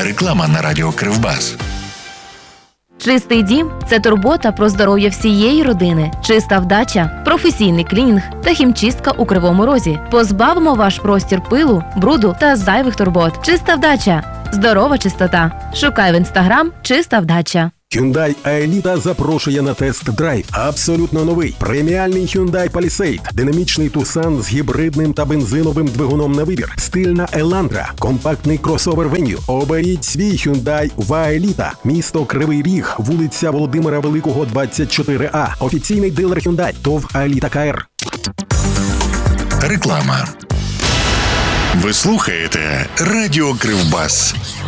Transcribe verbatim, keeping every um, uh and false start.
Реклама на радіо Кривбас. Чистий дім – це турбота про здоров'я всієї родини. Чиста вдача, професійний клінінг та хімчистка у Кривому Розі. Позбавимо ваш простір пилу, бруду та зайвих турбот. Чиста вдача – здорова чистота. Шукай в інстаграм «Чиста вдача». Hyundai Аеліта запрошує на тест-драйв. Абсолютно новий преміальний Hyundai Palisade, динамічний Tucson з гібридним та бензиновим двигуном на вибір, стильна Elantra, компактний кросовер Venue. Оберіть свій Hyundai в Аеліта. Місто Кривий Ріг, вулиця Володимира Великого, двадцять чотири А. Офіційний дилер Hyundai, ТОВ Аеліта КР. Реклама. Ви слухаєте радіо Кривбас.